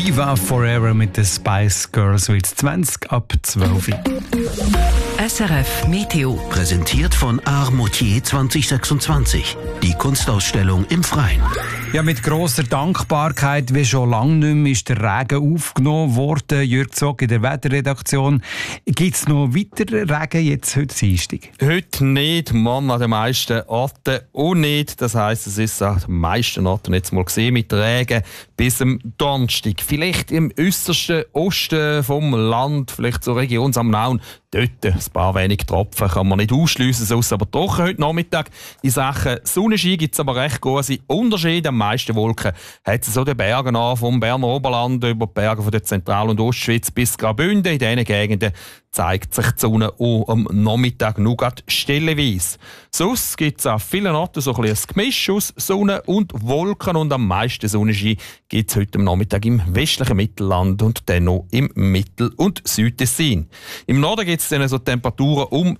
Viva Forever mit den Spice Girls, jetzt 20 ab 12. SRF Meteo. Präsentiert von Art Moutier 2026. Die Kunstausstellung im Freien. Ja, mit grosser Dankbarkeit, wie schon lange nicht mehr, ist der Regen aufgenommen worden. Jürg Zog in der Wetterredaktion. Gibt es noch weiteren Regen jetzt heute Dienstag? Heute nicht, morgen an den meisten Orten auch nicht. Das heisst, es ist an den meisten Orten jetzt mal gesehen mit Regen bis am Donnerstag. Vielleicht im äußersten Osten vom Land, vielleicht zur Region Samnaun. Dort ein paar wenig Tropfen kann man nicht ausschliessen, sonst aber trocken heute Nachmittag. In Sachen Sonnenschein gibt es aber recht große Unterschiede. Am meisten Wolken hat es so den Bergen an, vom Berner Oberland über die Berge von der Zentral- und Ostschweiz bis Graubünden. In diesen Gegenden zeigt sich die Sonne auch am Nachmittag nur gerade stellenweise. Sonst gibt es an vielen Orten so ein Gemisch aus Sonne und Wolken und am meisten Sonnenschein gibt es heute am Nachmittag im westlichen Mittelland und dann noch im Mittel- und Südtessin. Im Norden gibt es dann so Temperaturen um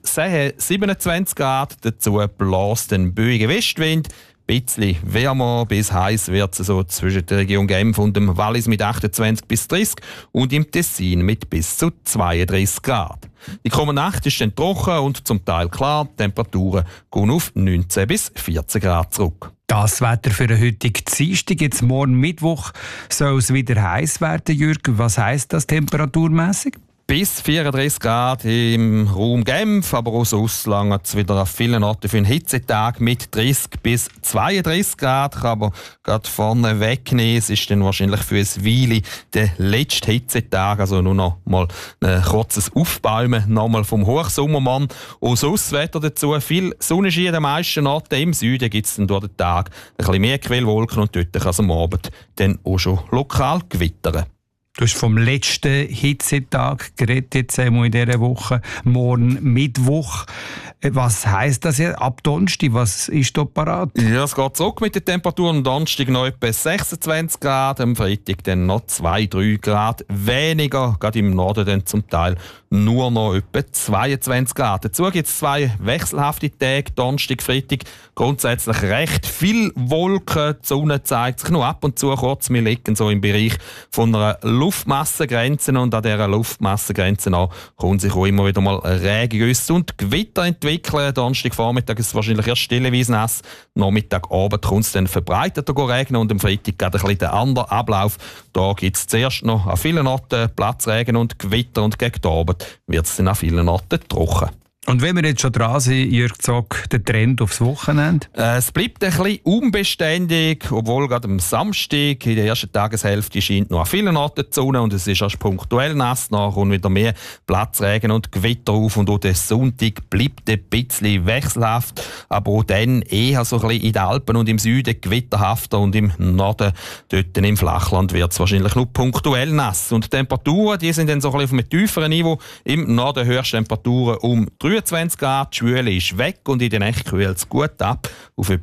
27 Grad, dazu bläst ein böiger Westwind. Ein bisschen wärmer bis heiß wird es so zwischen der Region Genf und dem Wallis mit 28 bis 30 und im Tessin mit bis zu 32 Grad. Die kommende Nacht ist dann trocken und zum Teil klar. Die Temperaturen gehen auf 19 bis 14 Grad zurück. Das Wetter für den heutigen Dienstag. Jetzt morgen Mittwoch soll es wieder heiß werden, Jürg. Was heisst das temperaturmässig? Bis 34 Grad im Raum Genf, aber auch sonst lange es wieder an vielen Orten für einen Hitzetag mit 30 bis 32 Grad. Kann aber gerade vorne wegnehmen. Es ist dann wahrscheinlich für ein Weile der letzte Hitzetag, also nur noch mal ein kurzes Aufbäumen nochmal vom Hochsommermann. Und sonst Wetter dazu, viel Sonnenschein an den meisten Orten. Im Süden gibt es dann durch den Tag ein bisschen mehr Quellwolken und dort kann es am Abend dann auch schon lokal gewittern. Du hast vom letzten Hitzetag geredet, jetzt einmal in dieser Woche. Morgen Mittwoch. Was heisst das jetzt? Ab Donnerstag, was ist da parat? Ja, es geht zurück mit den Temperaturen. Am Donnerstag noch etwa 26 Grad, am Freitag dann noch 2-3 Grad weniger. Gerade im Norden dann zum Teil nur noch etwa 22 Grad. Dazu gibt es 2 wechselhafte Tage, Donnerstag, Freitag. Grundsätzlich recht viel Wolken. Die Sonne zeigt sich noch ab und zu kurz. Wir liegen so im Bereich von einer Luftmassengrenze und an dieser Luftmassengrenze kommen sich auch immer wieder mal Regengüsse und Gewitter entwickeln. Donnerstagvormittag ist es wahrscheinlich erst stellenweise nass. Nachmittagabend kommt es dann verbreitet regnen und am Freitag geht ein bisschen der andere Ablauf. Da gibt es zuerst noch an vielen Orten Platzregen und Gewitter und gegen den Abend wird es dann an vielen Orten trocken. Und wenn wir jetzt schon dran sind, Jürg Zog, der Trend aufs Wochenende? Es bleibt ein bisschen unbeständig, obwohl gerade am Samstag in der ersten Tageshälfte scheint noch an vielen Orten die Sonne und es ist erst punktuell nass. Nachher kommt wieder mehr Platzregen und Gewitter auf und auch der Sonntag bleibt ein bisschen wechselhaft, aber auch dann eher so ein bisschen in den Alpen und im Süden gewitterhafter und im Norden, dort im Flachland wird es wahrscheinlich nur punktuell nass. Und die Temperaturen, die sind dann so ein bisschen auf einem tieferen Niveau. Im Norden Höchsttemperaturen um 23 Grad, die Schwüle ist weg und in der Nacht kühlt es gut ab auf etwa